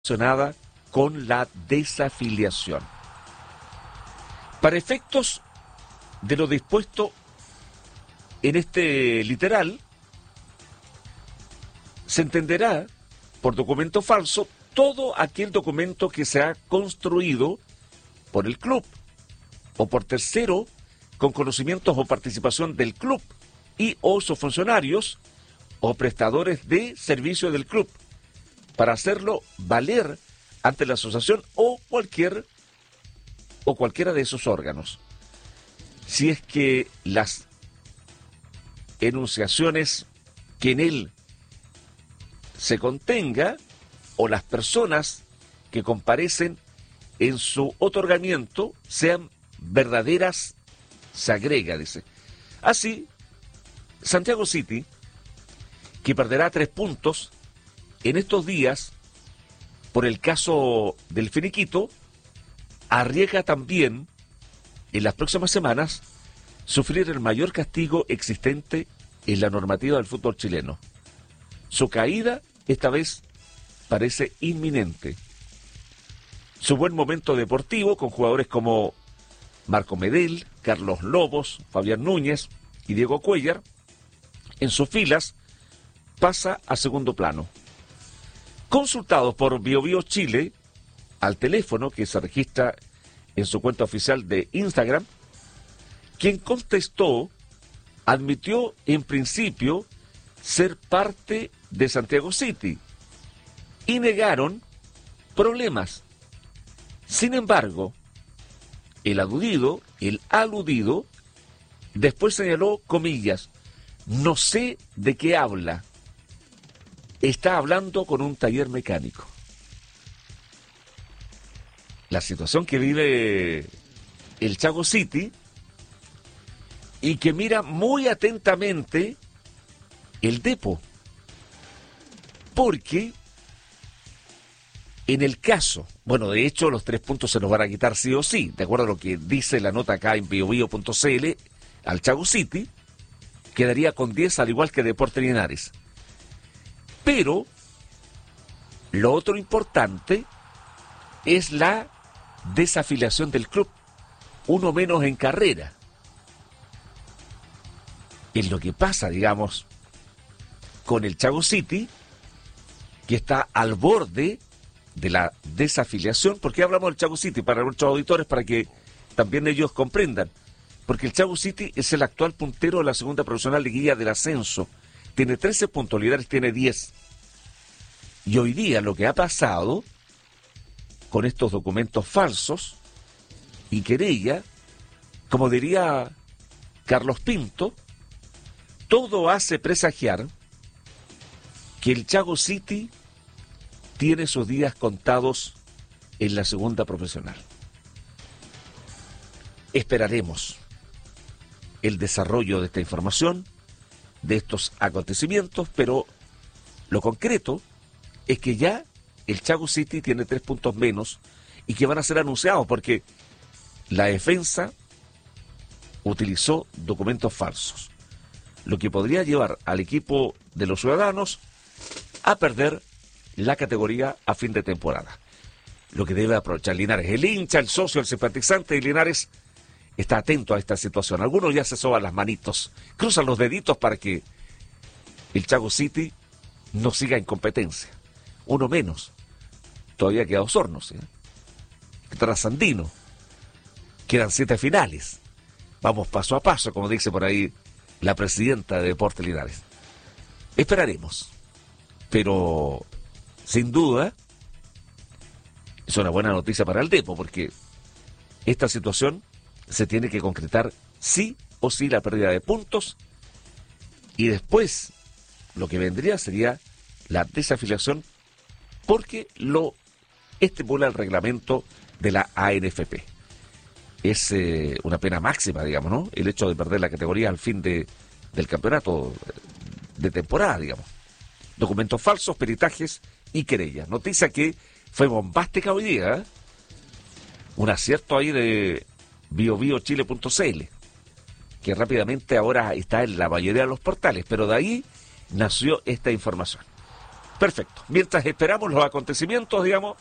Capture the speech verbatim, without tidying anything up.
relacionada con la desafiliación. Para efectos de lo dispuesto en este literal, se entenderá por documento falso todo aquel documento que se ha construido por el club o por tercero con conocimientos o participación del club y o sus funcionarios o prestadores de servicio del club para hacerlo valer ante la asociación o cualquier o cualquiera de esos órganos. Si es que las enunciaciones que en él se contenga o las personas que comparecen en su otorgamiento sean verdaderas, se agrega, dice. Así, Santiago City, que perderá tres puntos en estos días por el caso del finiquito, arriesga también en las próximas semanas sufrir el mayor castigo existente en la normativa del fútbol chileno. Su caída esta vez parece inminente. Su buen momento deportivo con jugadores como Marco Medel, Carlos Lobos, Fabián Núñez y Diego Cuellar en sus filas pasa a segundo plano. Consultados por BioBio Chile al teléfono que se registra en su cuenta oficial de Instagram, quien contestó admitió en principio ser parte de Santiago City y negaron problemas. Sin embargo, el aludido, el aludido, después señaló, comillas, no sé de qué habla. Está hablando con un taller mecánico. La situación que vive el Chago City y que mira muy atentamente el Depo. Porque en el caso, bueno, de hecho los tres puntos se nos van a quitar sí o sí, de acuerdo a lo que dice la nota acá en biobio punto cl, al Chago City quedaría con diez al igual que Deportes Linares. Pero lo otro importante es la desafiliación del club, uno menos en carrera. Es lo que pasa, digamos, con el Chago City, que está al borde de la desafiliación. ¿Por qué hablamos del Chago City? Para nuestros auditores, para que también ellos comprendan. Porque el Chago City es el actual puntero de la segunda profesional liguilla del ascenso. Tiene trece puntos, Linares tiene diez. Y hoy día lo que ha pasado con estos documentos falsos y querella, como diría Carlos Pinto, todo hace presagiar que el Chago City tiene sus días contados en la segunda profesional. Esperaremos el desarrollo de esta información, de estos acontecimientos, pero lo concreto es que ya el Chago City tiene tres puntos menos y que van a ser anunciados porque la defensa utilizó documentos falsos, lo que podría llevar al equipo de los ciudadanos a perder la categoría a fin de temporada. Lo que debe aprovechar Linares, el hincha, el socio, el simpatizante de Linares está atento a esta situación. Algunos ya se soban las manitos, cruzan los deditos para que el Chago City no siga en competencia. Uno menos. Todavía queda Osorno, ¿sí? Trasandino. Quedan siete finales. Vamos paso a paso, como dice por ahí la presidenta de Deportes Linares. Esperaremos. Pero, sin duda, es una buena noticia para el Depo, porque esta situación se tiene que concretar sí o sí la pérdida de puntos, y después lo que vendría sería la desafiliación, porque lo estipula el reglamento de la A N F P. Es eh, una pena máxima, digamos, ¿no? El hecho de perder la categoría al fin de, del campeonato de temporada, digamos. Documentos falsos, peritajes y querellas. Noticia que fue bombástica hoy día, ¿eh? Un acierto ahí de biobio chile punto cl, que rápidamente ahora está en la mayoría de los portales, pero de ahí nació esta información. Perfecto. Mientras esperamos los acontecimientos, digamos,